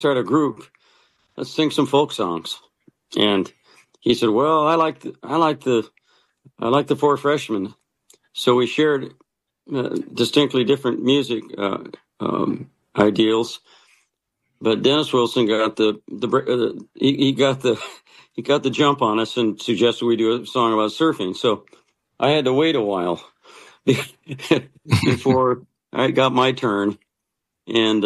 start a group. Let's sing some folk songs." And he said, "Well, I like the Four Freshmen." So we shared distinctly different music ideals. But Dennis Wilson got he got the jump on us and suggested we do a song about surfing. So I had to wait a while before I got my turn, and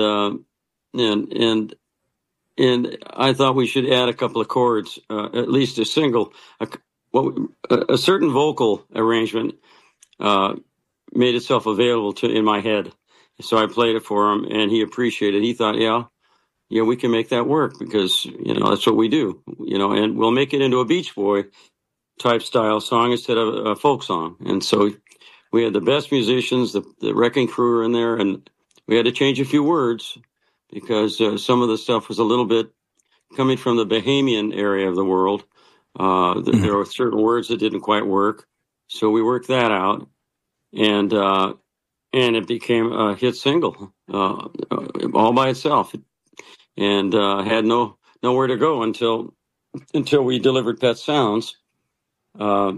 I thought we should add a couple of chords, at least a single. A certain vocal arrangement made itself available in my head, so I played it for him, and he appreciated it. He thought, yeah, we can make that work because, that's what we do, and we'll make it into a Beach Boy type style song instead of a folk song. And so we had the best musicians, the Wrecking Crew were in there, and we had to change a few words because some of the stuff was a little bit coming from the Bahamian area of the world. There were certain words that didn't quite work. So we worked that out, and it became a hit single all by itself. And had nowhere to go until we delivered Pet Sounds, and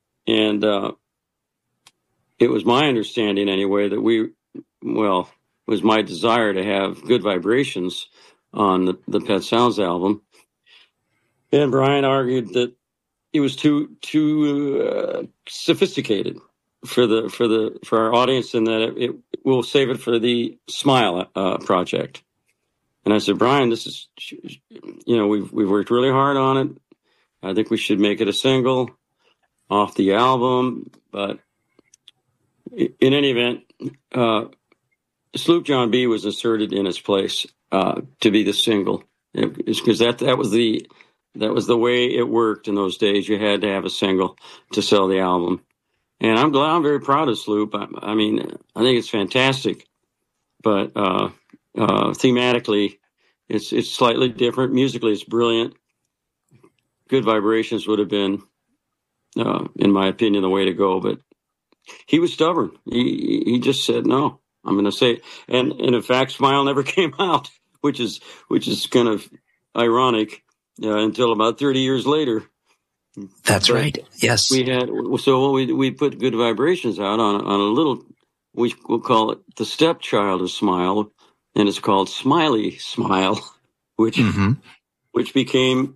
it was my understanding anyway that it was my desire to have Good Vibrations on the Pet Sounds album, and Brian argued that it was too sophisticated for our audience, and that it will save it for the Smile project. And I said, "Brian, this is, we've worked really hard on it. I think we should make it a single off the album." But in any event, Sloop John B was inserted in its place to be the single, because that was the way it worked in those days. You had to have a single to sell the album, and I'm very proud of Sloop. I think it's fantastic, but thematically, it's slightly different. Musically, it's brilliant. Good Vibrations would have been, in my opinion, the way to go. But he was stubborn. He just said, "No, I'm going to say it." And in fact, Smile never came out, which is kind of ironic until about 30 years later. That's right. Yes. We put Good Vibrations out on a little, we'll call it the stepchild of Smile, and it's called Smiley Smile, which became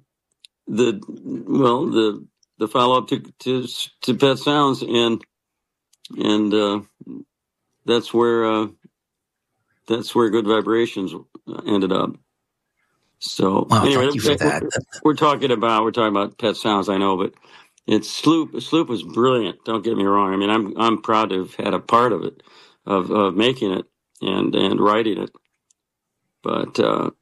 the follow up to Pet Sounds, and that's where Good Vibrations ended up. So anyway, thank you for that. We're talking about Pet Sounds, I know, but it's Sloop. Sloop was brilliant. Don't get me wrong. I mean, I'm proud to have had a part of it, of making it and writing it. But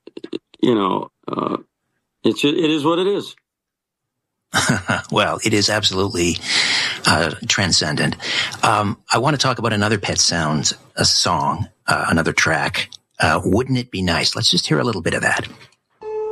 it is what it is. Well, it is absolutely transcendent. I want to talk about another Pet Sounds song, another track. Wouldn't It Be Nice? Let's just hear a little bit of that.